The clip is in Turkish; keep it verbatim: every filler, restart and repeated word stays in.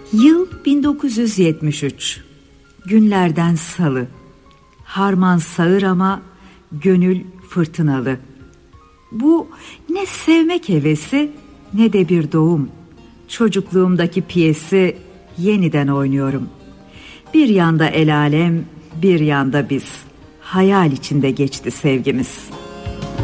Yıl bin dokuz yüz yetmiş üç. Günlerden salı. Harman sağır ama gönül fırtınalı. Bu ne sevmek hevesi ne de bir doğum. Çocukluğumdaki piyesi yeniden oynuyorum. Bir yanda el alem, bir yanda biz. Hayal içinde geçti sevgimiz.